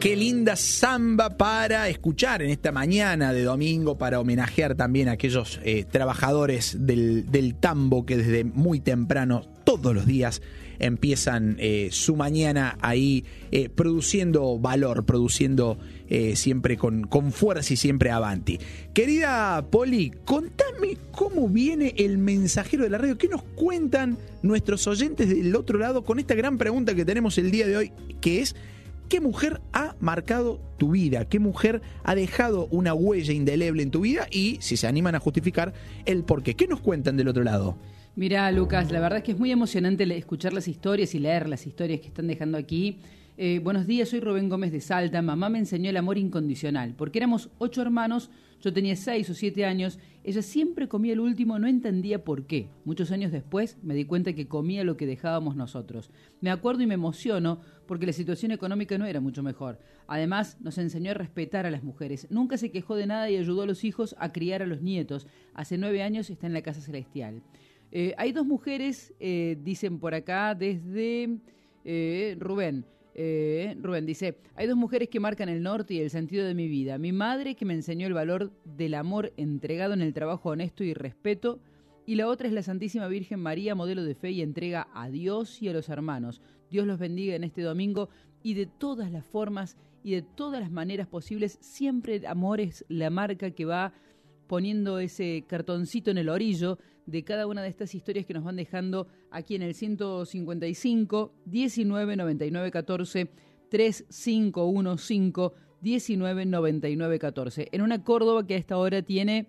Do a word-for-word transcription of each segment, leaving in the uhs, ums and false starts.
Qué linda samba para escuchar en esta mañana de domingo, para homenajear también a aquellos eh, trabajadores del, del tambo que desde muy temprano, todos los días, empiezan eh, su mañana ahí eh, produciendo valor, produciendo eh, siempre con, con fuerza y siempre avanti. Querida Poli, contame cómo viene el mensajero de la radio. ¿Qué nos cuentan nuestros oyentes del otro lado con esta gran pregunta que tenemos el día de hoy, que es: ¿qué mujer ha marcado tu vida? ¿Qué mujer ha dejado una huella indeleble en tu vida? Y si se animan a justificar el por qué. ¿Qué nos cuentan del otro lado? Mirá, Lucas, la verdad es que es muy emocionante escuchar las historias y leer las historias que están dejando aquí. Eh, buenos días, soy Rubén Gómez de Salta. Mamá me enseñó el amor incondicional. Porque éramos ocho hermanos, yo tenía seis o siete años. Ella siempre comía el último, no entendía por qué. Muchos años después me di cuenta que comía lo que dejábamos nosotros. Me acuerdo y me emociono porque la situación económica no era mucho mejor. Además, nos enseñó a respetar a las mujeres. Nunca se quejó de nada y ayudó a los hijos a criar a los nietos. Hace nueve años está en la Casa Celestial. Eh, hay dos mujeres, eh, dicen por acá, desde eh, Rubén. Eh, Rubén dice: hay dos mujeres que marcan el norte y el sentido de mi vida. Mi madre, que me enseñó el valor del amor entregado en el trabajo honesto y respeto, y la otra es la Santísima Virgen María, modelo de fe y entrega a Dios y a los hermanos. Dios los bendiga en este domingo y de todas las formas y de todas las maneras posibles. Siempre el amor es la marca que va poniendo ese cartoncito en el orillo de cada una de estas historias que nos van dejando aquí en el ciento cincuenta y cinco, diecinueve, noventa y nueve, catorce, tres cinco uno cinco, diecinueve, noventa y nueve, catorce. En una Córdoba que a esta hora tiene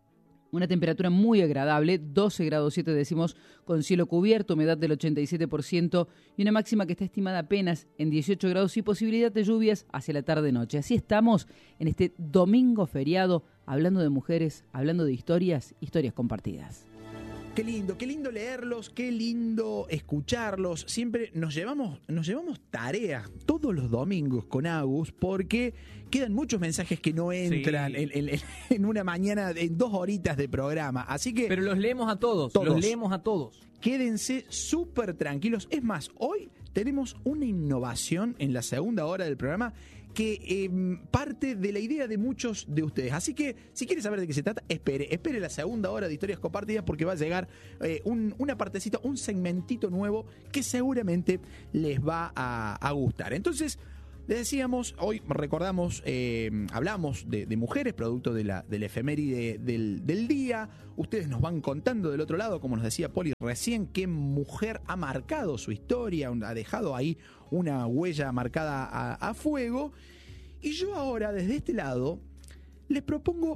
una temperatura muy agradable, doce grados siete décimos, con cielo cubierto, humedad del ochenta y siete por ciento y una máxima que está estimada apenas en dieciocho grados y posibilidad de lluvias hacia la tarde-noche. Así estamos en este domingo feriado, hablando de mujeres, hablando de historias, historias compartidas. Qué lindo, qué lindo leerlos, qué lindo escucharlos. Siempre nos llevamos, nos llevamos tareas todos los domingos con Agus, porque quedan muchos mensajes que no entran sí. en, en, en una mañana, en dos horitas de programa. Así que, pero los leemos a todos, todos. los leemos a todos. Quédense súper tranquilos. Es más, hoy tenemos una innovación en la segunda hora del programa que eh, parte de la idea de muchos de ustedes. Así que, si quiere saber de qué se trata, espere, espere la segunda hora de Historias Compartidas, porque va a llegar eh, un, una partecita, un segmentito nuevo que seguramente les va a, a gustar. Entonces, les decíamos, hoy recordamos, eh, hablamos de, de mujeres, producto de la, del efeméride del, del día. Ustedes nos van contando del otro lado, como nos decía Poli recién, qué mujer ha marcado su historia, ha dejado ahí una huella marcada a, a fuego. Y yo ahora, desde este lado, les propongo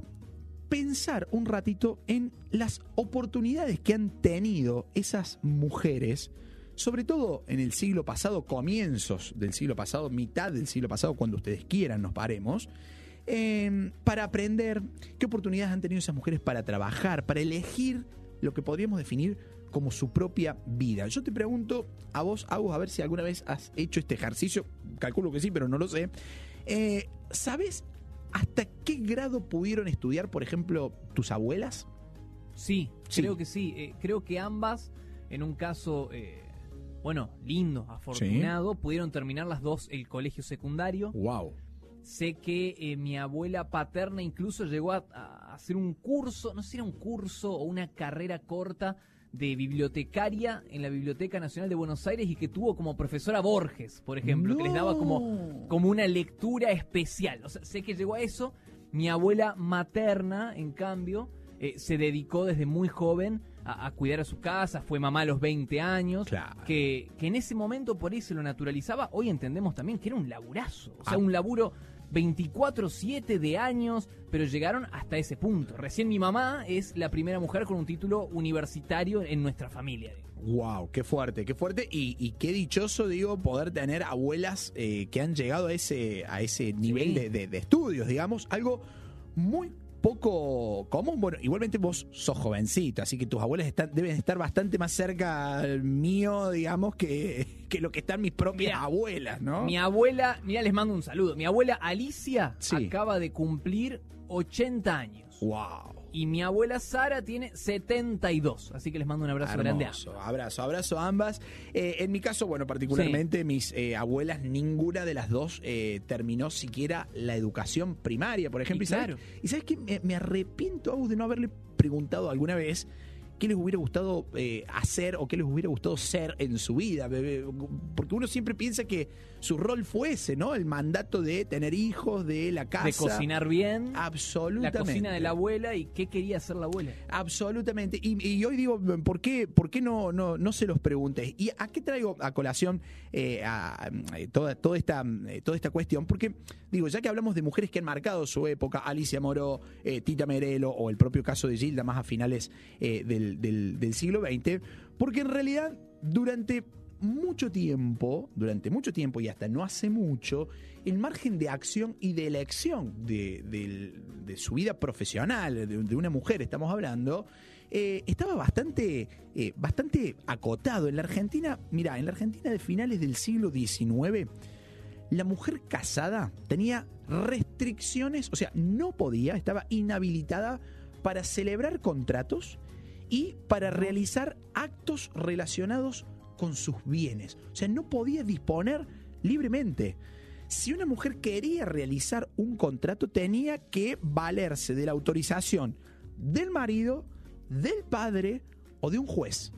pensar un ratito en las oportunidades que han tenido esas mujeres, sobre todo en el siglo pasado, comienzos del siglo pasado, mitad del siglo pasado, cuando ustedes quieran nos paremos, eh, para aprender qué oportunidades han tenido esas mujeres para trabajar, para elegir lo que podríamos definir como su propia vida. Yo te pregunto a vos, Agus, a ver si alguna vez has hecho este ejercicio, calculo que sí, pero no lo sé. Eh, ¿Sabes hasta qué grado pudieron estudiar, por ejemplo, tus abuelas? Sí, sí. creo que sí. Eh, creo que ambas, en un caso... Eh... Bueno, lindo, afortunado, ¿sí? Pudieron terminar las dos el colegio secundario. Wow. Sé que eh, mi abuela paterna incluso llegó a, a hacer un curso, no sé si era un curso o una carrera corta de bibliotecaria en la Biblioteca Nacional de Buenos Aires, y que tuvo como profesora Borges, por ejemplo, no. que les daba como, como una lectura especial. O sea, sé que llegó a eso. Mi abuela materna, en cambio, eh, se dedicó desde muy joven A, a cuidar a su casa, fue mamá a los veinte años, claro. que, que en ese momento por ahí se lo naturalizaba. Hoy entendemos también que era un laburazo, o sea, ah. un laburo veinticuatro siete de años, pero llegaron hasta ese punto. Recién mi mamá es la primera mujer con un título universitario en nuestra familia. Wow, qué fuerte, qué fuerte y, y qué dichoso, digo, poder tener abuelas eh, que han llegado a ese, a ese nivel sí. de, de, de estudios, digamos, algo muy poco común. Bueno, igualmente vos sos jovencito, así que tus abuelas están, deben estar bastante más cerca al mío, digamos, que, que lo que están mis propias mirá, abuelas, ¿no? Mi abuela, mira, les mando un saludo. Mi abuela Alicia sí. acaba de cumplir ochenta años. Wow. Y mi abuela Sara tiene setenta y dos. Así que les mando un abrazo Hermoso. grande a ambas. Abrazo, abrazo a ambas. Eh, en mi caso, bueno, particularmente sí. mis eh, abuelas, ninguna de las dos eh, terminó siquiera la educación primaria, por ejemplo. Y, y sabes, claro. y sabes que me, me arrepiento, Agus, de no haberle preguntado alguna vez qué les hubiera gustado eh, hacer o qué les hubiera gustado ser en su vida. Porque uno siempre piensa que su rol fue ese, ¿no? El mandato de tener hijos, de la casa. De cocinar bien. Absolutamente. La cocina de la abuela y qué quería hacer la abuela. Absolutamente. Y, y hoy digo, ¿por qué, por qué no, no, no se los pregunté? ¿Y a qué traigo a colación eh, a, a toda, toda, esta, toda esta cuestión? Porque, digo, ya que hablamos de mujeres que han marcado su época, Alicia Moró, eh, Tita Merelo o el propio caso de Gilda, más a finales eh, del, del, del siglo veinte, porque en realidad durante mucho tiempo, durante mucho tiempo y hasta no hace mucho, el margen de acción y de elección de, de, de su vida profesional, de, de una mujer estamos hablando, eh, estaba bastante, eh, bastante acotado. En la Argentina, mirá, en la Argentina de finales del siglo diecinueve, la mujer casada tenía restricciones, o sea, no podía, estaba inhabilitada para celebrar contratos y para realizar actos relacionados con sus bienes. O sea, no podía disponer libremente. Si una mujer quería realizar un contrato, tenía que valerse de la autorización del marido, del padre o de un juez.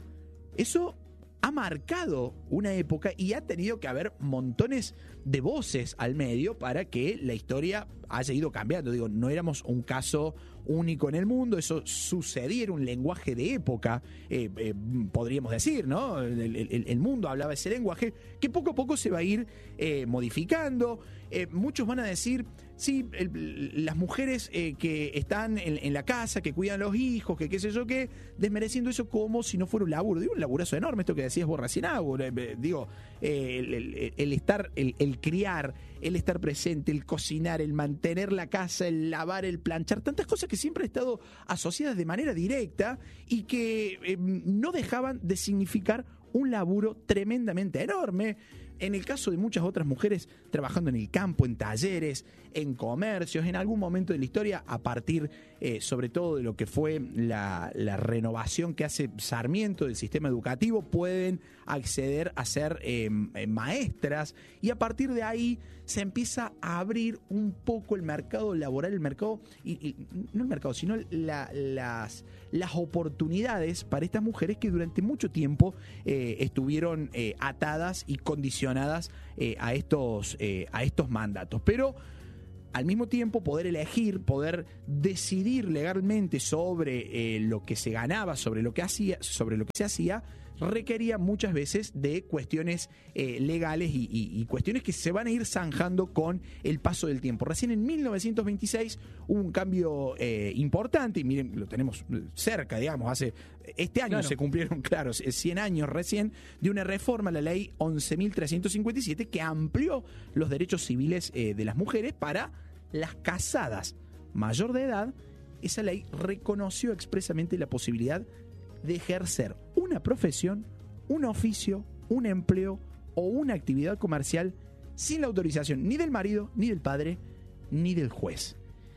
Eso ha marcado una época y ha tenido que haber montones de voces al medio para que la historia haya ido cambiando. Digo, no éramos un caso único en el mundo, eso sucedía, era un lenguaje de época, eh, eh, podríamos decir, ¿no? El, el, el mundo hablaba ese lenguaje que poco a poco se va a ir eh, modificando. Eh, muchos van a decir, sí, el, las mujeres eh, que están en, en la casa, que cuidan a los hijos, que qué sé yo qué, desmereciendo eso como si no fuera un laburo. Digo, un laburazo enorme, esto que decías vos recién, eh, digo, eh, el, el, el estar, el, el criar, el estar presente, el cocinar, el mantener la casa, el lavar, el planchar, tantas cosas que siempre han estado asociadas de manera directa y que eh, no dejaban de significar un laburo tremendamente enorme. En el caso de muchas otras mujeres trabajando en el campo, en talleres, en comercios, en algún momento de la historia, a partir eh, sobre todo de lo que fue la, la renovación que hace Sarmiento del sistema educativo, pueden acceder a ser eh, maestras y a partir de ahí se empieza a abrir un poco el mercado laboral, el mercado, y, y no el mercado, sino la, las, las oportunidades para estas mujeres que durante mucho tiempo eh, estuvieron eh, atadas y condicionadas eh, a, estos, eh, a estos mandatos. Pero al mismo tiempo poder elegir, poder decidir legalmente sobre eh, lo que se ganaba, sobre lo que hacía, sobre lo que se hacía, requería muchas veces de cuestiones eh, legales y, y, y cuestiones que se van a ir zanjando con el paso del tiempo. Recién en mil novecientos veintiséis hubo un cambio eh, importante, y miren, lo tenemos cerca, digamos, hace este año claro. se cumplieron, claro, cien años recién, de una reforma a la ley once mil trescientos cincuenta y siete que amplió los derechos civiles eh, de las mujeres para las casadas mayor de edad. Esa ley reconoció expresamente la posibilidad de ejercer una profesión, un oficio, un empleo o una actividad comercial sin la autorización ni del marido, ni del padre, ni del juez.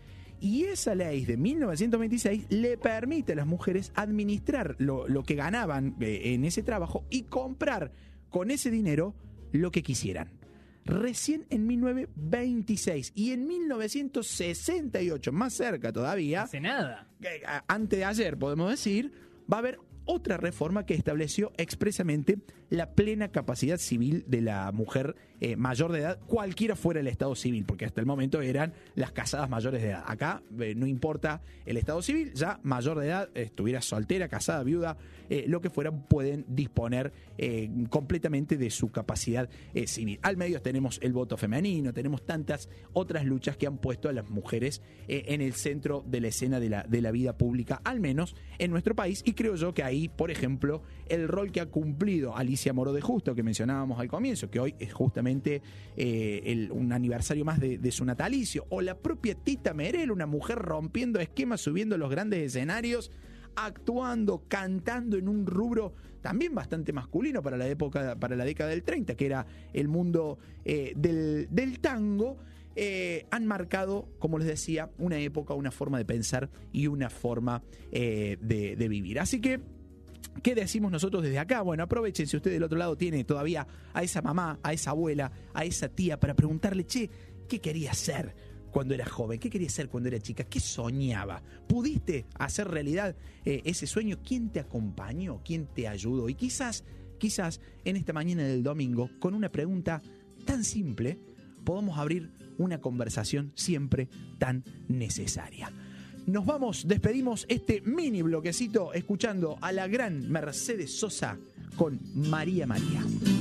Y esa ley de mil novecientos veintiséis le permite a las mujeres administrar lo, lo que ganaban eh, en ese trabajo y comprar con ese dinero lo que quisieran. Recién en mil novecientos veintiséis y en mil novecientos sesenta y ocho, más cerca todavía, hace nada, eh, antes de ayer podemos decir, va a haber otra reforma que estableció expresamente la plena capacidad civil de la mujer eh, mayor de edad, cualquiera fuera el estado civil, porque hasta el momento eran las casadas mayores de edad. Acá eh, no importa el estado civil, ya mayor de edad, estuviera soltera, casada, viuda, eh, lo que fuera, pueden disponer eh, completamente de su capacidad eh, civil. Al medio tenemos el voto femenino, tenemos tantas otras luchas que han puesto a las mujeres eh, en el centro de la escena de la, de la vida pública, al menos en nuestro país, y creo yo que ahí, por ejemplo, el rol que ha cumplido Alicia Moró de Justo, que mencionábamos al comienzo, que hoy es justamente eh, el, un aniversario más de, de su natalicio, o la propia Tita Merelo, una mujer rompiendo esquemas, subiendo los grandes escenarios, actuando, cantando en un rubro también bastante masculino para la época, para la década del treinta, que era el mundo eh, del, del tango. eh, han marcado, como les decía, una época, una forma de pensar y una forma eh, de, de vivir. Así que, ¿qué decimos nosotros desde acá? Bueno, aprovechen si usted del otro lado tiene todavía a esa mamá, a esa abuela, a esa tía para preguntarle, che, ¿qué quería ser cuando era joven? ¿Qué quería ser cuando era chica? ¿Qué soñaba? ¿Pudiste hacer realidad eh, ese sueño? ¿Quién te acompañó? ¿Quién te ayudó? Y quizás, quizás en esta mañana del domingo, con una pregunta tan simple, podamos abrir una conversación siempre tan necesaria. Nos vamos, despedimos este mini bloquecito escuchando a la gran Mercedes Sosa con María María.